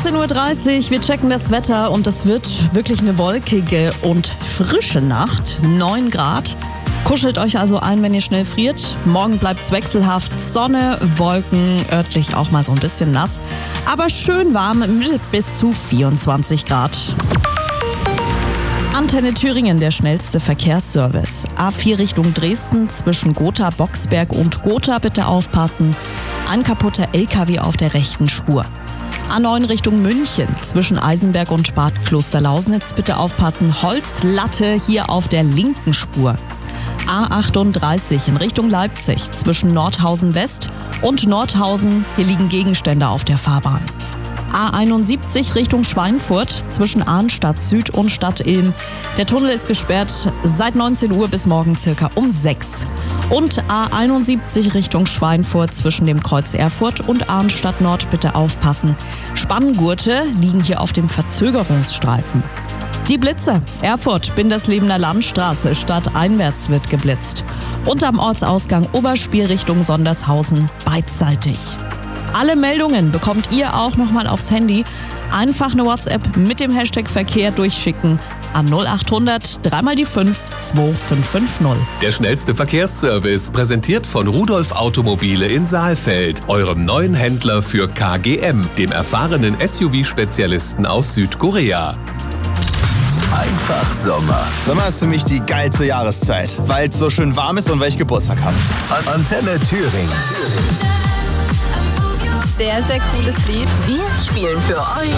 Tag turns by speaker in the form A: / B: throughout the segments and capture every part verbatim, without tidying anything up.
A: neunzehn Uhr dreißig, wir checken das Wetter und es wird wirklich eine wolkige und frische Nacht. neun Grad. Kuschelt euch also ein, wenn ihr schnell friert. Morgen bleibt es wechselhaft. Sonne, Wolken, örtlich auch mal so ein bisschen nass. Aber schön warm mit bis zu vierundzwanzig Grad. Antenne Thüringen, der schnellste Verkehrsservice. A vier Richtung Dresden zwischen Gotha, Boxberg und Gotha bitte aufpassen. Ein kaputter L K W auf der rechten Spur. A neun Richtung München zwischen Eisenberg und Bad Klosterlausnitz bitte aufpassen. Holzlatte hier auf der linken Spur. A achtunddreißig in Richtung Leipzig zwischen Nordhausen West und Nordhausen. Hier liegen Gegenstände auf der Fahrbahn. A einundsiebzig Richtung Schweinfurt zwischen Arnstadt Süd und Stadt Ilm. Der Tunnel ist gesperrt seit neunzehn Uhr bis morgen circa um sechs. Und A einundsiebzig Richtung Schweinfurt zwischen dem Kreuz Erfurt und Arnstadt Nord bitte aufpassen. Spanngurte liegen hier auf dem Verzögerungsstreifen. Die Blitze. Erfurt, Binderslebener Landstraße, stadteinwärts wird geblitzt. Und am Ortsausgang Oberspiel Richtung Sondershausen beidseitig. Alle Meldungen bekommt ihr auch nochmal aufs Handy. Einfach eine WhatsApp mit dem Hashtag Verkehr durchschicken an null acht hundert drei mal die fünf zwei fünf fünf null.
B: Der schnellste Verkehrsservice, präsentiert von Rudolf Automobile in Saalfeld, eurem neuen Händler für K G M, dem erfahrenen S U V-Spezialisten aus Südkorea.
C: Einfach Sommer.
D: Sommer ist für mich die geilste Jahreszeit, weil es so schön warm ist und weil ich Geburtstag habe.
C: Antenne Thüringen.
E: Sehr, sehr cooles Lied.
F: Wir spielen für euch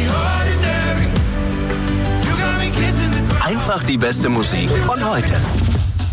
C: Einfach die beste Musik von heute.